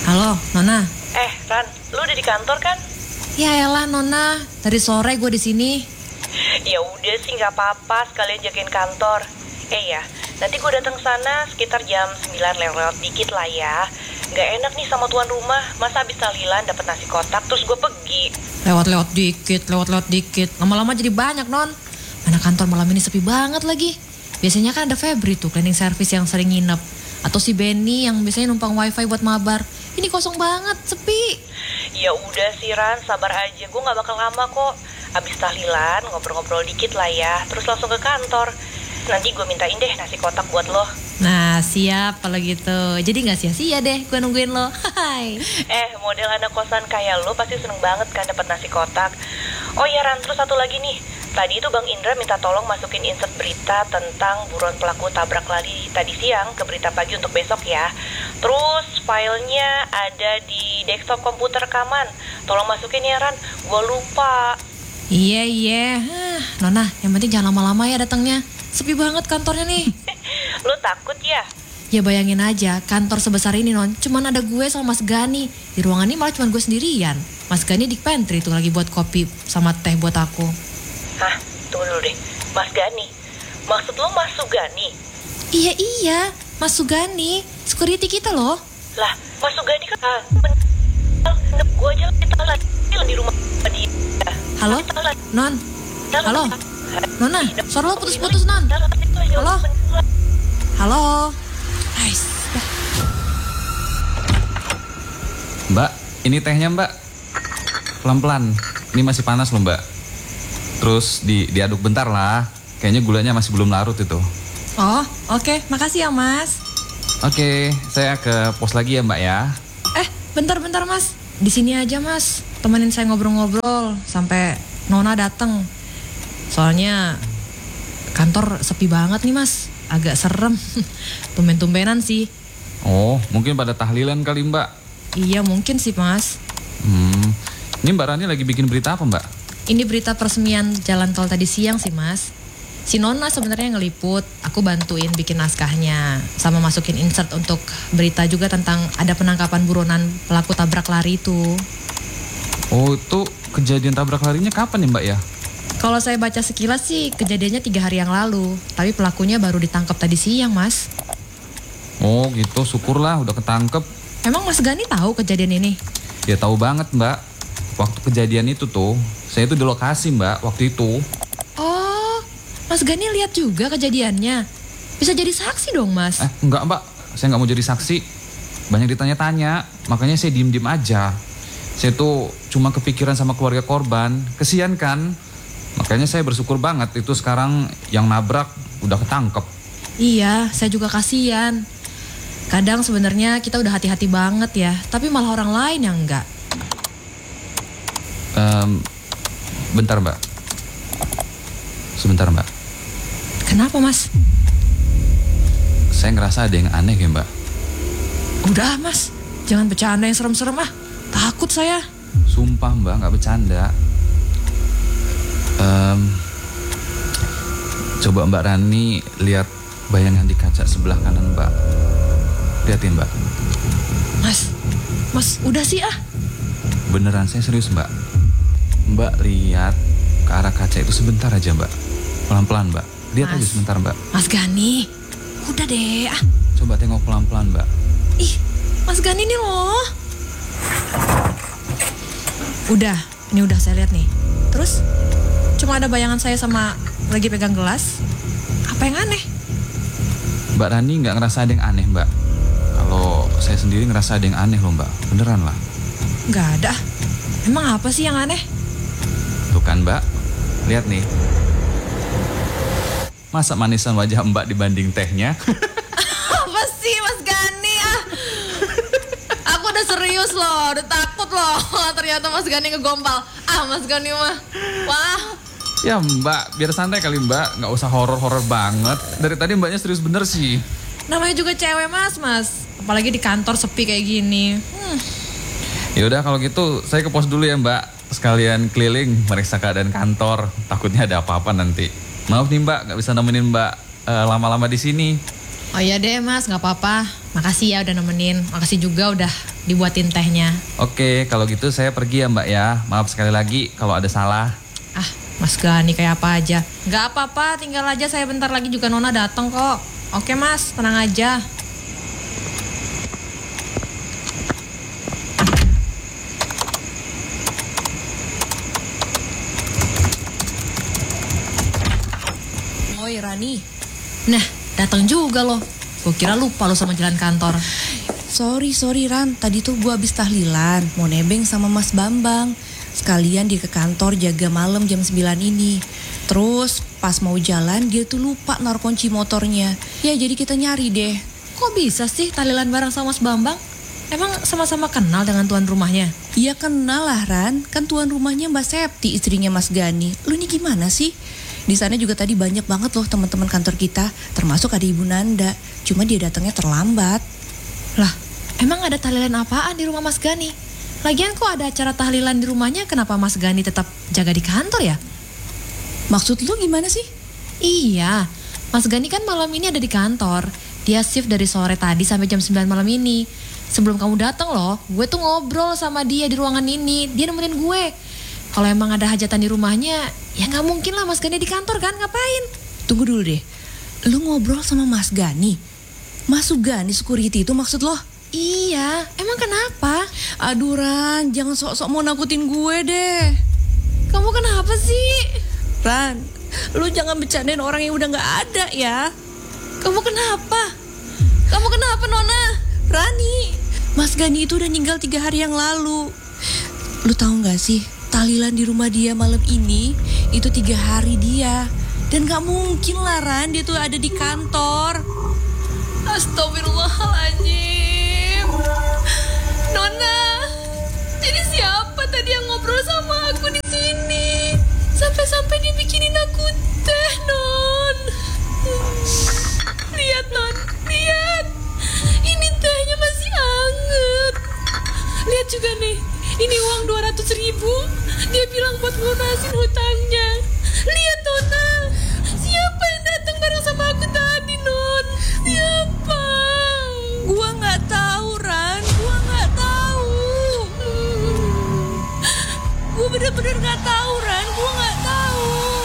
Halo, Nona. Ran, lu udah di kantor kan? Ya elah, Nona. Dari sore gue di sini. Ya udah sih, nggak apa-apa. Sekalian jagain kantor. Ya, nanti gue datang sana sekitar jam 9 lewat dikit lah ya. Nggak enak nih sama tuan rumah. Masa habis tahlilan dapat nasi kotak terus gue pergi. Lewat-lewat dikit. Lama-lama jadi banyak, Non. Mana kantor malam ini sepi banget lagi. Biasanya kan ada Febri tuh, cleaning service yang sering nginep. Atau si Benny yang biasanya numpang wifi buat mabar. Ini kosong banget, sepi. Ya udah sih Ran, sabar aja. Gue nggak bakal lama kok. Habis tahlilan ngobrol-ngobrol dikit lah ya. Terus langsung ke kantor. Nanti gue mintain deh nasi kotak buat lo. Nah, siap kalau gitu. Jadi gak sia-sia deh gue nungguin lo. Hai. Model anak kosan kayak lo pasti seneng banget kan dapat nasi kotak. Oh ya Ran, terus satu lagi nih. Tadi itu Bang Indra minta tolong masukin insert berita tentang buruan pelaku tabrak lari tadi siang ke berita pagi untuk besok ya. Terus filenya ada di desktop komputer rekaman. Tolong masukin ya Ran, gue lupa. Iya. Nona, yang penting jangan lama-lama ya datangnya. Sepi banget kantornya nih. Lu takut ya? Ya bayangin aja, kantor sebesar ini Non, cuman ada gue sama Mas Gani. Di ruangan ini malah cuma gue sendirian. Mas Gani di pantry tuh lagi buat kopi sama teh buat aku. Hah, tunggu dulu deh. Mas Gani? Maksud lo Mas Sugani? Iya, Mas Sugani, security kita loh. Lah, Mas Sugani kan gue aja lagi di rumah dia. Halo, Non. Halo, Nona, suara lo putus-putus, Non. Halo. Ais. Mbak, ini tehnya Mbak. Pelan-pelan, ini masih panas loh Mbak. Terus diaduk bentar lah. Kayaknya gulanya masih belum larut itu. Oh, oke. Makasih ya, Mas. Oke, saya ke pos lagi ya Mbak ya. Bentar Mas. Di sini aja Mas. Temenin saya ngobrol-ngobrol sampai Nona datang. Soalnya kantor sepi banget nih Mas. Agak serem. Tumben-tumbenan sih. Oh, mungkin pada tahlilan kali Mbak. Iya, mungkin sih Mas. Ini Mbak Rani lagi bikin berita apa Mbak? Ini berita peresmian jalan tol tadi siang sih Mas. Si Nona sebenarnya ngeliput, aku bantuin bikin naskahnya. Sama masukin insert untuk berita juga tentang ada penangkapan buronan pelaku tabrak lari itu. Oh, itu kejadian tabrak larinya kapan nih Mbak ya? Kalau saya baca sekilas sih kejadiannya 3 hari yang lalu. Tapi pelakunya baru ditangkap tadi siang Mas. Oh gitu, syukurlah udah ketangkep. Emang Mas Gani tahu kejadian ini? Ya tahu banget Mbak. Waktu kejadian itu tuh, saya itu di lokasi Mbak waktu itu. Oh, Mas Gani lihat juga kejadiannya. Bisa jadi saksi dong Mas. Enggak Mbak, saya nggak mau jadi saksi. Banyak ditanya-tanya, makanya saya diem-diem aja. Saya tuh cuma kepikiran sama keluarga korban, kesian kan. Makanya saya bersyukur banget itu sekarang yang nabrak udah ketangkep. Iya, saya juga kasihan. Kadang sebenarnya kita udah hati-hati banget ya, tapi malah orang lain yang enggak. Bentar Mbak. Sebentar Mbak. Kenapa Mas? Saya ngerasa ada yang aneh ya Mbak. Udah Mas, jangan bercanda yang serem-serem ah. Takut saya. Sumpah Mbak, nggak bercanda. Coba Mbak Rani lihat bayangan di kaca sebelah kanan Mbak. Lihatin Mbak. Mas udah sih ah. Beneran, saya serius Mbak. Mbak lihat ke arah kaca itu sebentar aja Mbak. Pelan-pelan Mbak. Lihat aja sebentar Mbak. Mas Gani, udah deh ah. Coba tengok pelan-pelan Mbak. Ih, Mas Gani nih loh. Ini udah saya lihat nih. Terus cuma ada bayangan saya sama lagi pegang gelas. Apa yang aneh? Mbak Rani nggak ngerasa ada yang aneh Mbak. Kalau saya sendiri ngerasa ada yang aneh loh Mbak. Beneran lah. Nggak ada. Emang apa sih yang aneh? Tuh kan Mbak. Lihat nih. Masa manisan wajah Mbak dibanding tehnya? Apa sih Mas Gani ah? Aku udah serius loh, udah takut loh. Ternyata Mas Gani ngegompal. Mas Gani mah. Wah. Ya Mbak, biar santai kali Mbak. Nggak usah horor-horor banget. Dari tadi Mbaknya serius bener sih. Namanya juga cewek Mas. Apalagi di kantor sepi kayak gini. Ya udah kalau gitu saya ke pos dulu ya Mbak. Sekalian keliling meriksa keadaan kantor. Takutnya ada apa-apa nanti. Maaf nih Mbak, nggak bisa nemenin Mbak lama-lama di sini. Oh iya deh mas, gak apa-apa. Makasih ya udah nemenin. Makasih juga udah dibuatin tehnya. Oke, kalau gitu saya pergi ya Mbak ya. Maaf sekali lagi kalau ada salah. Ah, Mas Gani kayak apa aja. Gak apa-apa, tinggal aja saya bentar lagi juga Nona datang kok. Oke mas, tenang aja. Woi Rani. Nah, datang juga loh. Gue kira lupa lo sama jalan kantor. Sorry Ran, tadi tuh gue habis tahlilan, mau nebeng sama Mas Bambang. Sekalian dia ke kantor jaga malam jam 9 ini. Terus pas mau jalan dia tuh lupa naruh kunci motornya. Ya jadi kita nyari deh. Kok bisa sih tahlilan bareng sama Mas Bambang? Emang sama-sama kenal dengan tuan rumahnya? Iya kenal lah Ran, kan tuan rumahnya Mbak Septi, istrinya Mas Gani. Lu ini gimana sih? Di sana juga tadi banyak banget loh teman-teman kantor kita, termasuk ada Ibu Nanda. Cuma dia datangnya terlambat. Lah, emang ada tahlilan apaan di rumah Mas Gani? Lagian kok ada acara tahlilan di rumahnya, kenapa Mas Gani tetap jaga di kantor ya? Maksud lu gimana sih? Iya, Mas Gani kan malam ini ada di kantor. Dia shift dari sore tadi sampai jam 9 malam ini. Sebelum kamu datang loh, gue tuh ngobrol sama dia di ruangan ini. Dia nemenin gue. Kalau emang ada hajatan di rumahnya, ya gak mungkin lah Mas Gani di kantor kan, ngapain? Tunggu dulu deh, lu ngobrol sama Mas Gani? Mas Sugani security itu maksud lo? Iya, emang kenapa? Aduh Ran, jangan sok-sok mau nakutin gue deh. Kamu kenapa sih? Ran, lu jangan bercandain orang yang udah gak ada ya. Kamu kenapa? Kamu kenapa Nona? Rani, Mas Gani itu udah meninggal 3 hari yang lalu. Lu tahu gak sih, tahlilan di rumah dia malam ini itu 3 hari dia. Dan gak mungkin lah Ran, dia tuh ada di kantor. Astagfirullahaladzim. Nona, jadi siapa tadi yang ngobrol sama aku di sini? Sampai-sampai dia bikinin aku teh, Non. Lihat, Non. Lihat. Ini tehnya masih anget. Lihat juga nih. Ini uang 200.000. Dia bilang buat lunasin hutangnya.